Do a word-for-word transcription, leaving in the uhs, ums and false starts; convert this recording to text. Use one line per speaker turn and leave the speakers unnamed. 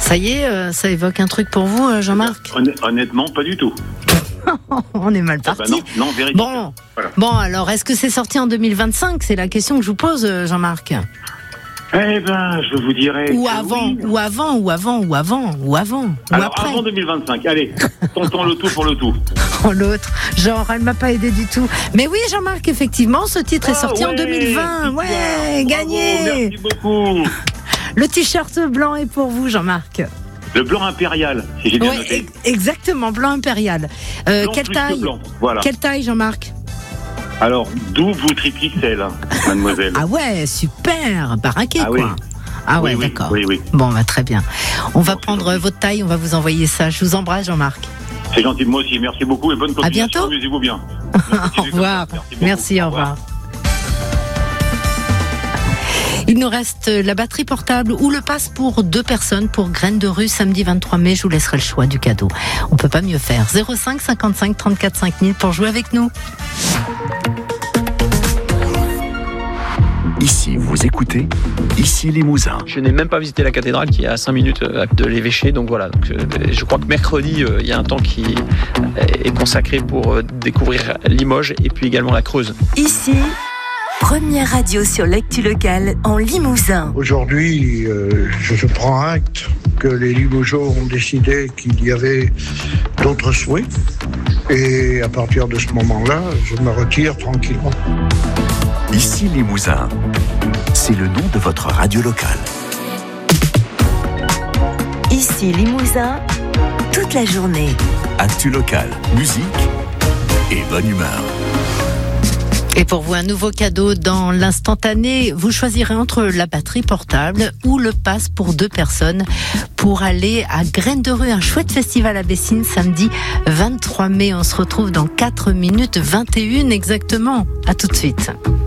Ça y est, euh, ça évoque un truc pour vous, euh, Jean-Marc ?
Honnêtement, pas du tout.
On est mal parti.
Ah bah non, non, véridique.
Bon,
Voilà.
bon, alors, est-ce que c'est sorti en deux mille vingt-cinq ? C'est la question que je vous pose, euh, Jean-Marc.
Eh ben, je vous dirais.
Ou
que
avant,
oui.
ou avant, ou avant, ou avant, ou avant, ou
Alors,
après.
avant deux mille vingt-cinq, allez, tentons le tout pour le tout.
Oh, l'autre, genre, elle m'a pas aidé du tout. Mais oui, Jean-Marc, effectivement, ce titre est
Ah,
sorti en
ouais,
deux mille vingt.
victoire.
Ouais,
Bravo,
gagné.
Merci beaucoup.
Le t-shirt blanc est pour vous, Jean-Marc.
Le blanc impérial, si j'ai bien
Ouais,
noté.
e- exactement, blanc impérial. Euh,
Blanc
quelle
plus
taille
que blanc, voilà.
Quelle taille, Jean-Marc ?
Alors, double ou triple X L, hein, mademoiselle.
Ah ouais, super, baraqué,
Ah oui.
quoi. Ah ouais,
Oui, oui,
d'accord.
oui, oui.
Bon, bah, très bien. On va
Bon, c'est
prendre
gentil.
votre taille, on va vous envoyer ça. Je vous embrasse, Jean-Marc.
C'est gentil de moi aussi, merci beaucoup et bonne continuation.
bientôt.
Amusez-vous bien.
Au revoir.
beaucoup.
Merci, au revoir. Il nous reste la batterie portable ou le pass pour deux personnes pour Graines de Rue samedi vingt-trois mai. Je vous laisserai le choix du cadeau. On peut pas mieux faire. zéro cinq cinquante-cinq trente-quatre cinq mille pour jouer avec nous.
Ici, vous écoutez Ici Limousin.
Je n'ai même pas visité la cathédrale qui est à cinq minutes de l'évêché, donc voilà. Donc, euh, je crois que mercredi, euh, il y a un temps qui est consacré pour euh, découvrir Limoges et puis également la Creuse.
Ici, première radio sur l'actu locale en Limousin.
Aujourd'hui, euh, je, je prends acte que les Limougeaux ont décidé qu'il y avait d'autres souhaits. Et à partir de ce moment-là, je me retire tranquillement.
Ici Limousin. C'est le nom de votre radio locale.
Ici, Limousin, toute la journée.
Actu locale, musique et bonne humeur.
Et pour vous, un nouveau cadeau dans l'instantané. Vous choisirez entre la batterie portable ou le pass pour deux personnes pour aller à Graines de Rue, un chouette festival à Bessines, samedi vingt-trois mai. On se retrouve dans quatre minutes vingt et une exactement. À tout de suite.